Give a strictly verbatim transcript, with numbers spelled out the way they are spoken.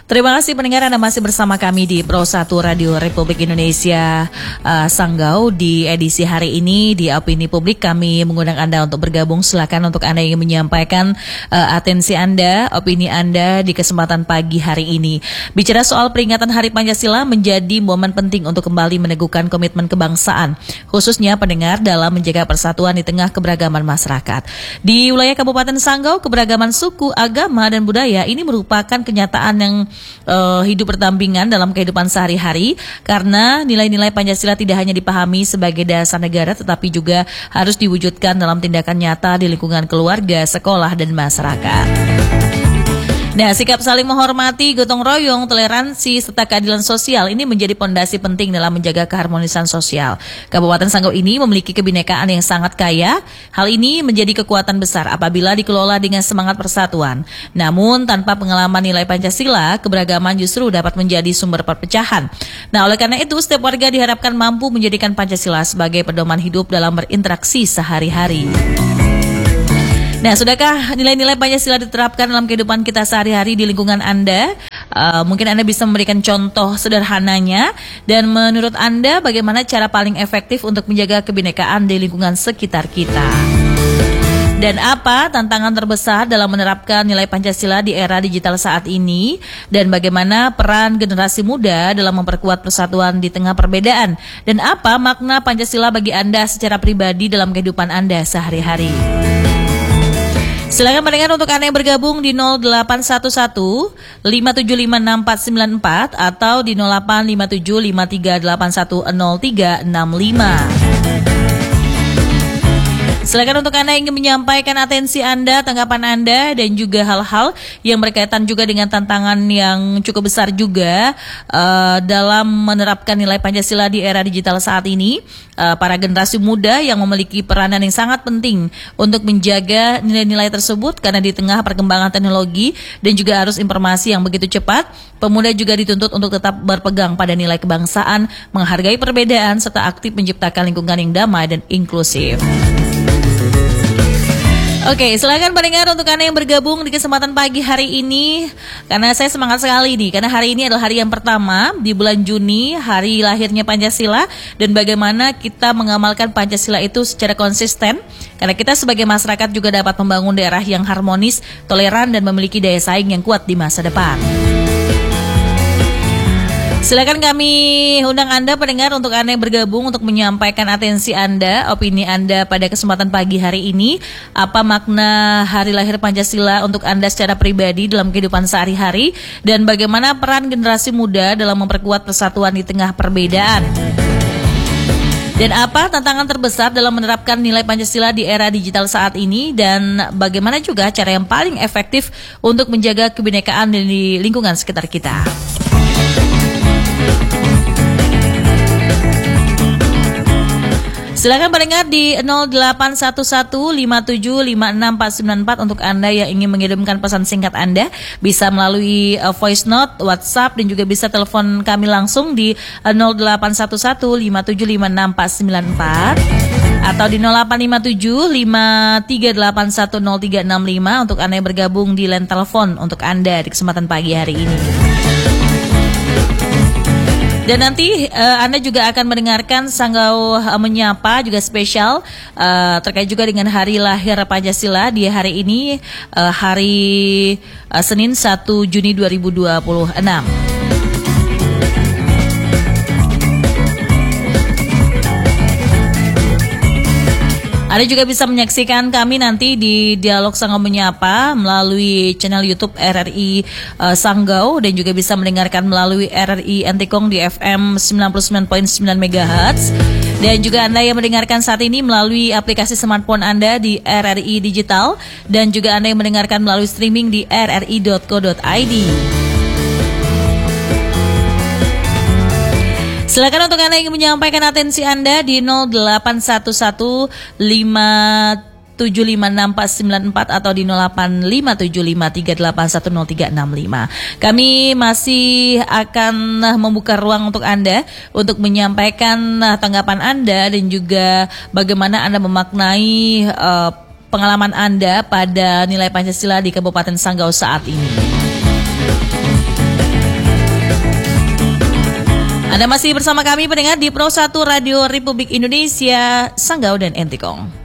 Terima kasih pendengar, Anda masih bersama kami di Pro satu Radio Republik Indonesia uh, Sanggau. Di edisi hari ini di Opini Publik kami mengundang Anda untuk bergabung. Silakan untuk Anda yang menyampaikan uh, atensi Anda, opini Anda di kesempatan pagi hari ini. Bicara soal peringatan Hari Pancasila menjadi momen penting untuk kembali meneguhkan komitmen kebangsaan, khususnya pendengar dalam menjaga persatuan di tengah keberagaman masyarakat. Di wilayah Kabupaten Sanggau, keberagaman suku, agama, dan budaya ini merupakan kenyataan yang Uh, hidup berdampingan dalam kehidupan sehari-hari, karena nilai-nilai Pancasila tidak hanya dipahami sebagai dasar negara tetapi juga harus diwujudkan dalam tindakan nyata di lingkungan keluarga, sekolah, dan masyarakat. Nah, sikap saling menghormati, gotong royong, toleransi, serta keadilan sosial ini menjadi pondasi penting dalam menjaga keharmonisan sosial. Kabupaten Sanggau ini memiliki kebinekaan yang sangat kaya. Hal ini menjadi kekuatan besar apabila dikelola dengan semangat persatuan. Namun, tanpa pengalaman nilai Pancasila, keberagaman justru dapat menjadi sumber perpecahan. Nah, oleh karena itu, setiap warga diharapkan mampu menjadikan Pancasila sebagai pedoman hidup dalam berinteraksi sehari-hari. Nah, sudahkah nilai-nilai Pancasila diterapkan dalam kehidupan kita sehari-hari di lingkungan Anda? Uh, mungkin Anda bisa memberikan contoh sederhananya. Dan menurut Anda, bagaimana cara paling efektif untuk menjaga kebinekaan di lingkungan sekitar kita? Dan apa tantangan terbesar dalam menerapkan nilai Pancasila di era digital saat ini? Dan bagaimana peran generasi muda dalam memperkuat persatuan di tengah perbedaan? Dan apa makna Pancasila bagi Anda secara pribadi dalam kehidupan Anda sehari-hari? Silakan mendengar untuk Anda yang bergabung di nol delapan satu satu lima tujuh lima enam empat sembilan empat atau di nol delapan lima tujuh lima tiga delapan satu nol tiga enam lima. Silakan untuk Anda yang ingin menyampaikan atensi Anda, tanggapan Anda, dan juga hal-hal yang berkaitan juga dengan tantangan yang cukup besar juga uh, dalam menerapkan nilai Pancasila di era digital saat ini. Uh, para generasi muda yang memiliki peranan yang sangat penting untuk menjaga nilai-nilai tersebut, karena di tengah perkembangan teknologi dan juga arus informasi yang begitu cepat, pemuda juga dituntut untuk tetap berpegang pada nilai kebangsaan, menghargai perbedaan, serta aktif menciptakan lingkungan yang damai dan inklusif. Oke, silakan pendengar untuk Anda yang bergabung di kesempatan pagi hari ini, karena saya semangat sekali nih, karena hari ini adalah hari yang pertama di bulan Juni, hari lahirnya Pancasila, dan bagaimana kita mengamalkan Pancasila itu secara konsisten, karena kita sebagai masyarakat juga dapat membangun daerah yang harmonis, toleran, dan memiliki daya saing yang kuat di masa depan. Silakan kami undang Anda pendengar untuk Anda yang bergabung untuk menyampaikan atensi Anda, opini Anda pada kesempatan pagi hari ini. Apa makna hari lahir Pancasila untuk Anda secara pribadi dalam kehidupan sehari-hari, dan bagaimana peran generasi muda dalam memperkuat persatuan di tengah perbedaan? Dan apa tantangan terbesar dalam menerapkan nilai Pancasila di era digital saat ini, dan bagaimana juga cara yang paling efektif untuk menjaga kebinekaan di lingkungan sekitar kita? Silakan pendengar di nol delapan satu satu lima tujuh lima enam empat sembilan empat untuk Anda yang ingin mengirimkan pesan singkat Anda, bisa melalui uh, voice note, WhatsApp, dan juga bisa telepon kami langsung di uh, nol delapan satu satu lima tujuh lima enam empat sembilan empat atau di nol delapan lima tujuh lima tiga delapan satu nol tiga enam lima untuk Anda yang bergabung di line telepon untuk Anda di kesempatan pagi hari ini. Dan nanti uh, Anda juga akan mendengarkan Sanggau uh, Menyapa juga spesial uh, terkait juga dengan hari lahir Pancasila di hari ini, uh, hari uh, Senin satu Juni dua ribu dua puluh enam. Anda juga bisa menyaksikan kami nanti di Dialog Sanggau Menyapa melalui channel YouTube R R I uh, Sanggau, dan juga bisa mendengarkan melalui R R I Entikong di F M sembilan puluh sembilan koma sembilan megahertz. Dan juga Anda yang mendengarkan saat ini melalui aplikasi smartphone Anda di R R I Digital, dan juga Anda yang mendengarkan melalui streaming di r r i dot co dot i d. Silakan untuk Anda yang ingin menyampaikan atensi Anda di nol delapan satu satu lima tujuh lima enam empat sembilan empat atau di nol delapan lima tujuh lima tiga delapan satu nol tiga enam lima. Kami masih akan membuka ruang untuk Anda untuk menyampaikan tanggapan Anda dan juga bagaimana Anda memaknai uh, pengalaman Anda pada nilai Pancasila di Kabupaten Sanggau saat ini. Anda masih bersama kami pendengar di Pro satu Radio Republik Indonesia, Sanggau dan Entikong.